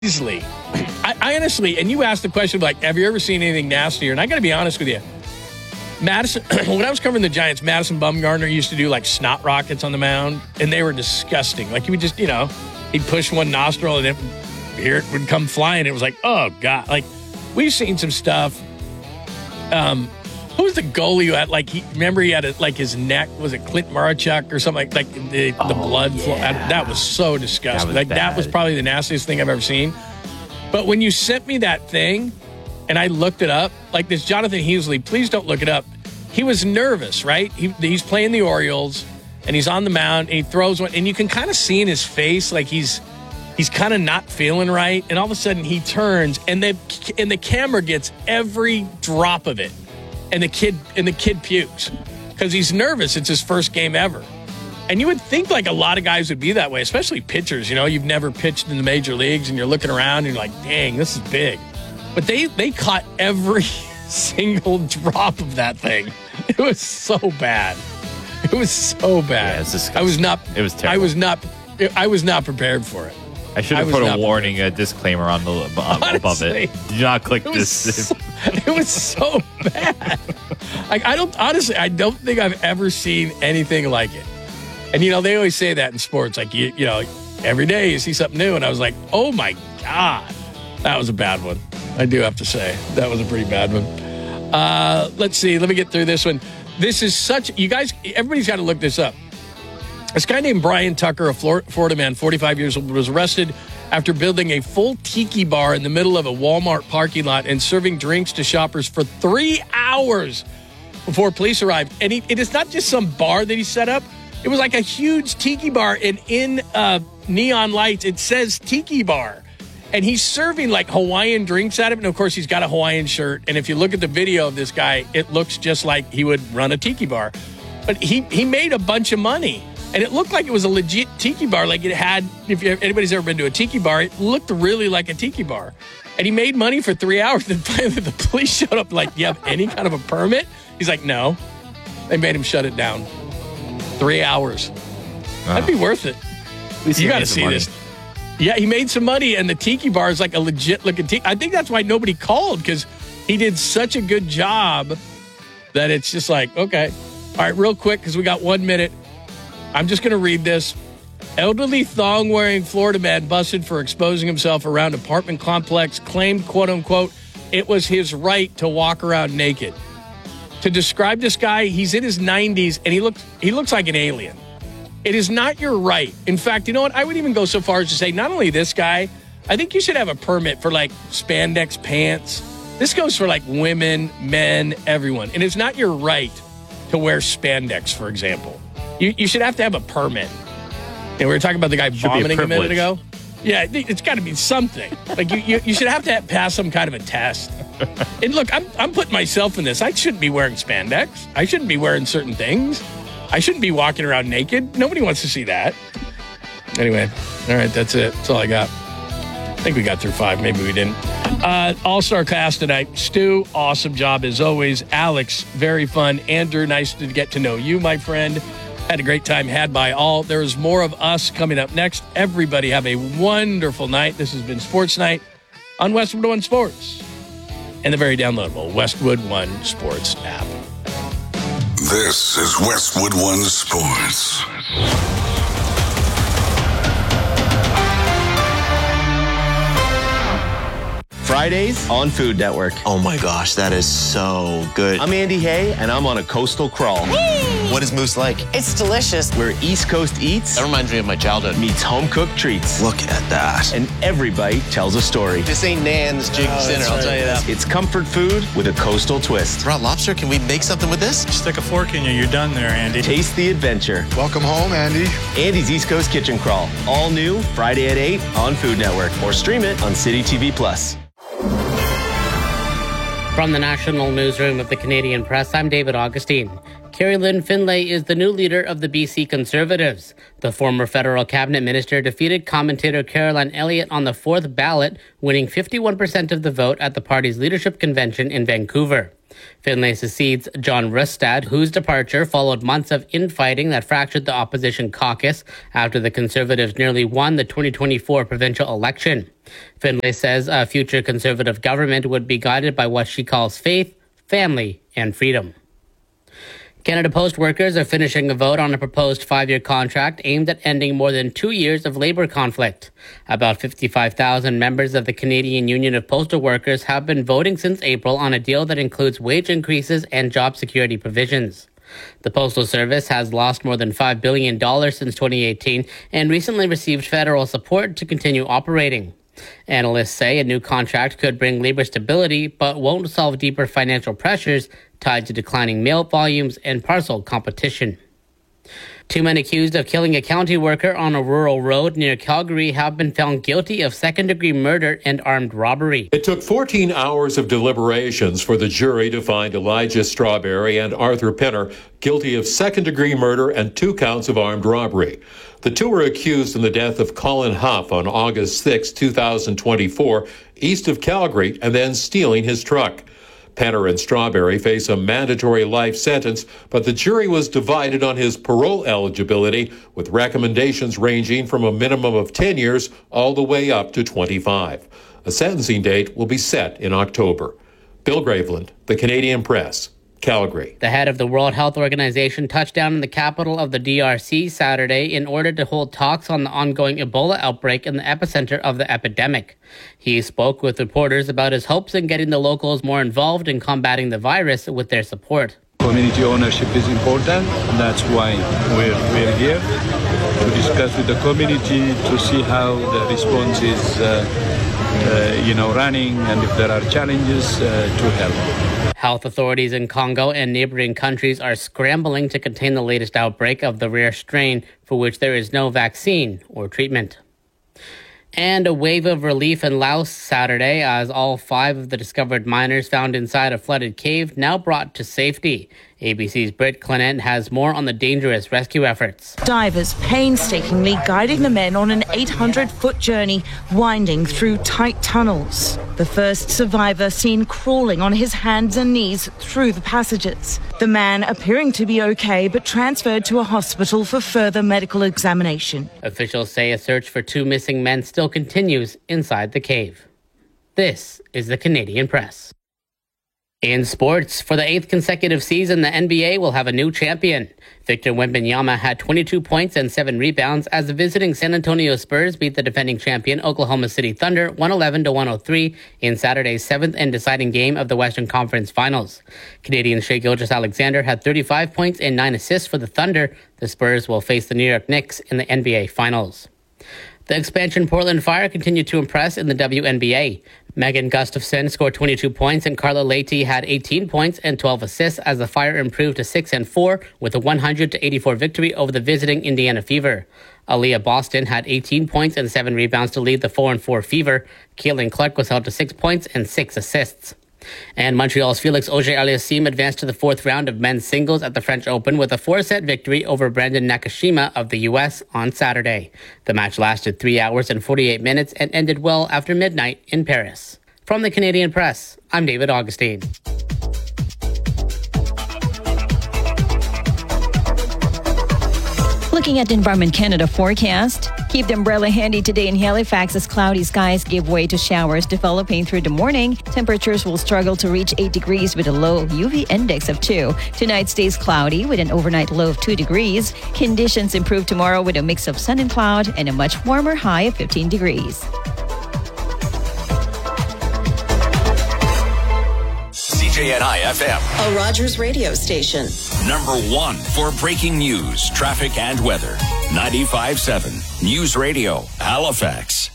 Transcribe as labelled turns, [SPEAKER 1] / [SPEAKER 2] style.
[SPEAKER 1] easily. I honestly, and you asked the question, like, have you ever seen anything nastier? And I got to be honest with you. Madison, when I was covering the Giants, Madison Bumgarner used to do, like, snot rockets on the mound, and they were disgusting. Like, he would just, he'd push one nostril, and here it would come flying. It was like, oh, God. Like, we've seen some stuff. Who was the goalie who had, like, remember he had, his neck, was it Clint Marachuk or something? Like the blood flow. That was so disgusting. That was probably the nastiest thing I've ever seen. But when you sent me that thing and I looked it up, like this Jonathan Heasley, please don't look it up. He was nervous, right? He's playing the Orioles and he's on the mound and he throws one and you can kind of see in his face like he's kind of not feeling right. And all of a sudden he turns and the camera gets every drop of it. And the kid pukes because he's nervous. It's his first game ever. And you would think like a lot of guys would be that way, especially pitchers. You've never pitched in the major leagues and you're looking around and you're like, dang, this is big. But they caught every single drop of that thing. It was so bad. It was so bad.
[SPEAKER 2] Yeah, it's disgusting.
[SPEAKER 1] It was terrible. I was not prepared for it.
[SPEAKER 2] I should have put a warning, a disclaimer on the above it. Do not click this.
[SPEAKER 1] It was so bad. Like I don't think I've ever seen anything like it. And they always say that in sports, like every day you see something new. And I was like, oh my God, that was a bad one. I do have to say that was a pretty bad one. Let's see. Let me get through this one. This is you guys. Everybody's got to look this up. This guy named Brian Tucker, a Florida man, 45 years old, was arrested after building a full tiki bar in the middle of a Walmart parking lot and serving drinks to shoppers for 3 hours before police arrived. And it is not just some bar that he set up. It was like a huge tiki bar, and in neon lights, it says tiki bar. And he's serving like Hawaiian drinks at him. And, of course, he's got a Hawaiian shirt. And if you look at the video of this guy, it looks just like he would run a tiki bar. But he made a bunch of money. And it looked like it was a legit tiki bar. Like it had, if anybody's ever been to a tiki bar, it looked really like a tiki bar. And he made money for 3 hours. Then finally the police showed up like, do you have any kind of a permit? He's like, no. They made him shut it down. 3 hours. That'd be worth it. You got to see this. Yeah, he made some money, and the tiki bar is like a legit looking tiki. I think that's why nobody called, because he did such a good job that it's just like, okay. All right, real quick, because we got 1 minute. I'm just going to read this. Elderly thong-wearing Florida man busted for exposing himself around apartment complex claimed, quote-unquote, it was his right to walk around naked. To describe this guy, he's in his 90s, and he looks like an alien. It is not your right. In fact, you know what? I would even go so far as to say not only this guy, I think you should have a permit for, like, spandex pants. This goes for, like, women, men, everyone. And it's not your right to wear spandex, for example. You should have to have a permit. And we were talking about the guy vomiting a minute ago. Yeah, it's got to be something. Like you should have to pass some kind of a test. And look, I'm putting myself in this. I shouldn't be wearing spandex. I shouldn't be wearing certain things. I shouldn't be walking around naked. Nobody wants to see that. Anyway, all right, that's it. That's all I got. I think we got through 5. Maybe we didn't. All-star cast tonight. Stu, awesome job as always. Alex, very fun. Andrew, nice to get to know you, my friend. Had a great time had by all. There's more of us coming up next. Everybody have a wonderful night. This has been Sports Night on Westwood One Sports and the very downloadable Westwood One Sports app.
[SPEAKER 3] This is Westwood One Sports.
[SPEAKER 4] Fridays on Food Network.
[SPEAKER 5] Oh my gosh, that is so good.
[SPEAKER 4] I'm Andy Hay, and I'm on a coastal crawl.
[SPEAKER 5] What is Moose like?
[SPEAKER 6] It's delicious.
[SPEAKER 4] Where East Coast eats
[SPEAKER 5] That reminds me of my childhood.
[SPEAKER 4] meets home-cooked treats.
[SPEAKER 5] Look at that.
[SPEAKER 4] And every bite tells a story.
[SPEAKER 5] This ain't Nan's Jig Dinner, I'll tell you that.
[SPEAKER 4] It's comfort food with a coastal twist.
[SPEAKER 5] Raw lobster, can we make something with this?
[SPEAKER 7] Stick a fork in you, you're done there, Andy.
[SPEAKER 4] Taste the adventure.
[SPEAKER 8] Welcome home, Andy.
[SPEAKER 4] Andy's East Coast Kitchen Crawl. All new Friday at 8 on Food Network. Or stream it on City TV Plus.
[SPEAKER 9] From the National Newsroom of the Canadian Press, I'm David Augustine. Carrie Lynn Finlay is the new leader of the BC Conservatives. The former federal cabinet minister defeated commentator Caroline Elliott on the 4th ballot, winning 51% of the vote at the party's leadership convention in Vancouver. Finlay succeeds John Rustad, whose departure followed months of infighting that fractured the opposition caucus after the Conservatives nearly won the 2024 provincial election. Finlay says a future Conservative government would be guided by what she calls faith, family, and freedom. Canada Post workers are finishing a vote on a proposed 5-year contract aimed at ending more than 2 years of labor conflict. About 55,000 members of the Canadian Union of Postal Workers have been voting since April on a deal that includes wage increases and job security provisions. The Postal Service has lost more than $5 billion since 2018 and recently received federal support to continue operating. Analysts say a new contract could bring labor stability, but won't solve deeper financial pressures tied to declining mail volumes and parcel competition. 2 men accused of killing a county worker on a rural road near Calgary have been found guilty of second-degree murder and armed robbery.
[SPEAKER 6] It took 14 hours of deliberations for the jury to find Elijah Strawberry and Arthur Penner guilty of second-degree murder and 2 counts of armed robbery. The 2 were accused in the death of Colin Huff on August 6, 2024, east of Calgary, and then stealing his truck. Penner and Strawberry face a mandatory life sentence, but the jury was divided on his parole eligibility, with recommendations ranging from a minimum of 10 years all the way up to 25. A sentencing date will be set in October. Bill Graveland, The Canadian Press, Calgary.
[SPEAKER 9] The head of the World Health Organization touched down in the capital of the DRC Saturday in order to hold talks on the ongoing Ebola outbreak in the epicenter of the epidemic. He spoke with reporters about his hopes in getting the locals more involved in combating the virus with their support.
[SPEAKER 8] Community ownership is important. That's why we're here to discuss with the community to see how the response is running, and if there are challenges to help.
[SPEAKER 9] Health authorities in Congo and neighboring countries are scrambling to contain the latest outbreak of the rare strain for which there is no vaccine or treatment. And a wave of relief in Laos Saturday as all 5 of the discovered miners found inside a flooded cave now brought to safety. ABC's Britt Clement has more on the dangerous rescue efforts.
[SPEAKER 10] Divers painstakingly guiding the men on an 800-foot journey winding through tight tunnels. The first survivor seen crawling on his hands and knees through the passages. The man appearing to be okay but transferred to a hospital for further medical examination.
[SPEAKER 9] Officials say a search for 2 missing men still continues inside the cave. This is the Canadian Press. In sports, for the 8th consecutive season, the NBA will have a new champion. Victor Wembanyama had 22 points and 7 rebounds as the visiting San Antonio Spurs beat the defending champion Oklahoma City Thunder 111-103 in Saturday's 7th and deciding game of the Western Conference Finals. Canadian Shai Gilgeous-Alexander had 35 points and 9 assists for the Thunder. The Spurs will face the New York Knicks in the NBA Finals. The expansion Portland Fire continued to impress in the WNBA. Megan Gustafson scored 22 points and Carla Leite had 18 points and 12 assists as the Fire improved to 6-4 with a 100-84 victory over the visiting Indiana Fever. Aaliyah Boston had 18 points and 7 rebounds to lead the 4-4 Fever. Caitlin Clark was held to 6 points and 6 assists. And Montreal's Felix Auger-Aliassime advanced to the 4th round of men's singles at the French Open with a 4-set victory over Brandon Nakashima of the U.S. on Saturday. The match lasted 3 hours and 48 minutes and ended well after midnight in Paris. From the Canadian Press, I'm David Augustine.
[SPEAKER 11] Looking at the Environment Canada forecast, keep the umbrella handy today in Halifax as cloudy skies give way to showers developing through the morning. Temperatures will struggle to reach 8 degrees with a low UV index of 2. Tonight stays cloudy with an overnight low of 2 degrees. Conditions improve tomorrow with a mix of sun and cloud and a much warmer high of 15 degrees.
[SPEAKER 12] CJNI FM,
[SPEAKER 13] a Rogers radio station.
[SPEAKER 12] #1 for breaking news, traffic, and weather. 95.7 News Radio, Halifax.